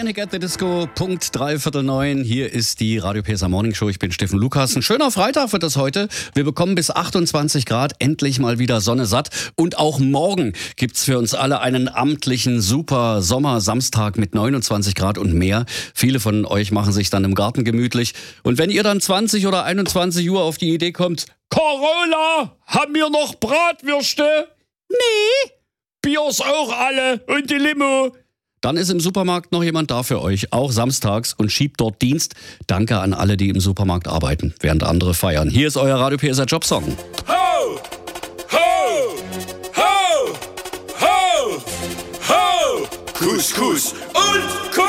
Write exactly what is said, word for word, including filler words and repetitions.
Panic at the Disco, Punkt dreiviertel neun. Hier ist die Radio P S A Morning Show. Ich bin Steffen Lukas. Ein schöner Freitag wird das heute. Wir bekommen bis achtundzwanzig Grad, endlich mal wieder Sonne satt. Und auch morgen gibt's für uns alle einen amtlichen super Sommer-Samstag mit neunundzwanzig Grad und mehr. Viele von euch machen sich dann im Garten gemütlich. Und wenn ihr dann zwanzig oder einundzwanzig Uhr auf die Idee kommt, Carola, haben wir noch Bratwürste? Nee. Biers auch alle und die Limo. Dann ist im Supermarkt noch jemand da für euch, auch samstags, und schiebt dort Dienst. Danke an alle, die im Supermarkt arbeiten, während andere feiern. Hier ist euer Radio P S A Jobsong. Ho! Ho! Ho! Ho! Ho! Couscous und